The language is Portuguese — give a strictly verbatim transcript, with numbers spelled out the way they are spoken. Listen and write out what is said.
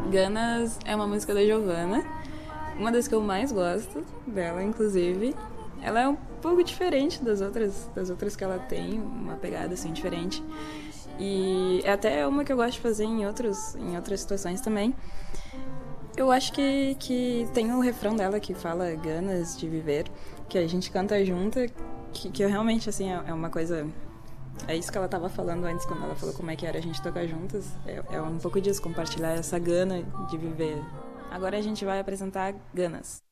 Ganas é uma música da Giovanna, uma das que eu mais gosto dela, inclusive. Ela é um pouco diferente das outras, das outras que ela tem, uma pegada assim diferente. E é até uma que eu gosto de fazer em, outros, em outras situações também. Eu acho que, que tem o refrão dela que fala ganas de viver, que a gente canta junta, que, que eu realmente, assim, é, é uma coisa... É isso que ela tava falando antes, quando ela falou como é que era a gente tocar juntas. É, é um pouco disso, compartilhar essa gana de viver. Agora a gente vai apresentar Ganas.